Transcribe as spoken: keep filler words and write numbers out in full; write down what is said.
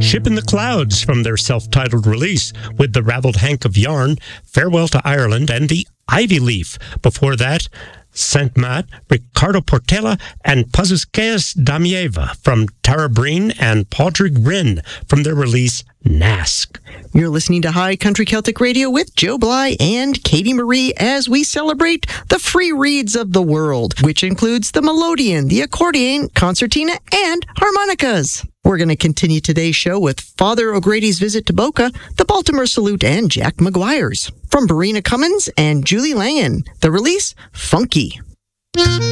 Ship in the Clouds from their self-titled release with the Ravelled Hank of Yarn, Farewell to Ireland, and the Ivy Leaf. Before that, Saint Mat, Ricardo Portela, and Pazuskeas Damieva from Tara Breen and Padraig Rinn from their release Nask. You're listening to High Country Celtic Radio with Joe Bly and Katie Marie as we celebrate the free reeds of the world, which includes the melodeon, the accordion, concertina, and harmonicas. We're going to continue today's show with Father O'Grady's Visit to Boca, the Baltimore Salute, and Jack McGuire's. From Barina Cummins and Julie Langan, the release, Funky.